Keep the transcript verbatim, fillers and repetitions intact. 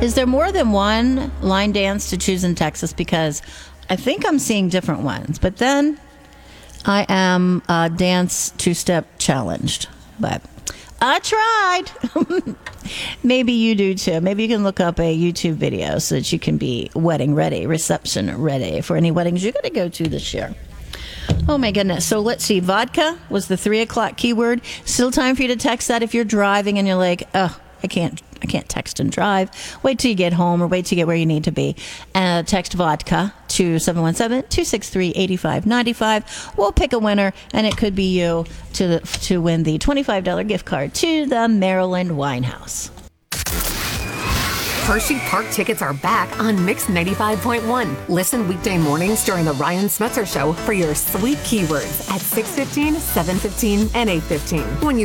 Is there more than one line dance to choose in Texas? Because I think I'm seeing different ones. But then I am uh, dance two-step challenged. But I tried. Maybe you do too. Maybe you can look up a YouTube video so that you can be wedding ready, reception ready for any weddings you're going to go to this year. Oh my goodness. So let's see. Vodka was the three o'clock keyword. Still time for you to text that if you're driving and you're like, oh, I can't I can't text and drive. Wait till you get home or wait till you get where you need to be. Uh, text vodka to seven one seven, two six three, eight five nine five. We'll pick a winner, and it could be you to the, to win the twenty-five dollars gift card to the Maryland Wine House. Hershey Park tickets are back on Mix ninety-five point one. Listen weekday mornings during the Ryan Smetzer Show for your sweet keywords at six fifteen, seven fifteen, and eight fifteen. When you